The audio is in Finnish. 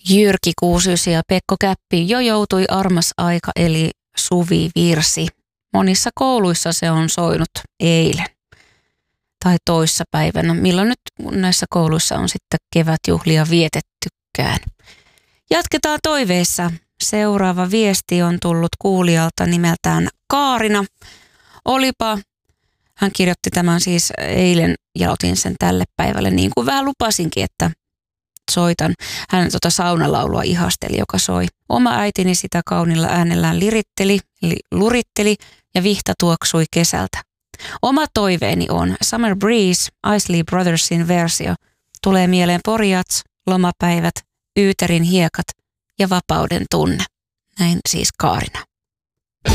Jyrki Kuusysi ja Pekko Käppi jo joutui armas aika eli suvivirsi. Monissa kouluissa se on soinut eilen tai toissapäivänä, milloin nyt näissä kouluissa on sitten kevätjuhlia vietettykään. Jatketaan toiveissa. Seuraava viesti on tullut kuulijalta nimeltään Kaarina. Hän kirjoitti tämän siis eilen ja otin sen tälle päivälle niin kuin vähän lupasinkin, että soitan. Hän saunalaulua ihasteli, joka soi. Oma äitini sitä kaunilla äänellään luritteli ja vihta tuoksui kesältä. Oma toiveeni on Summer Breeze, Isley Brothersin versio. Tulee mieleen Porjats, lomapäivät, Yyterin hiekat ja vapauden tunne. Näin siis Kaarina.